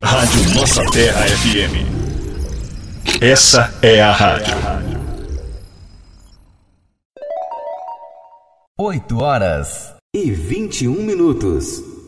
Rádio Nossa Terra FM. Essa é a rádio. 8h21.